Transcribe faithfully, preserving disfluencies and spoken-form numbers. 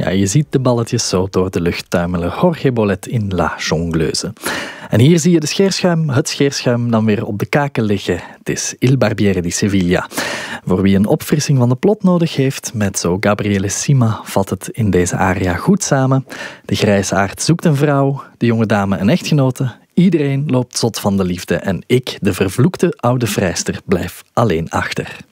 Ja, je ziet de balletjes zo door de lucht tuimelen. Jorge Bolet in La Jongleuse. En hier zie je de scheerschuim, het scheerschuim dan weer op de kaken liggen. Het is Il Barbiere di Sevilla. Voor wie een opfrissing van de plot nodig heeft, met zo Gabriele Sima vat het in deze aria goed samen. De grijsaard zoekt een vrouw, de jonge dame een echtgenote. Iedereen loopt zot van de liefde en ik, de vervloekte oude vrijster, blijf alleen achter.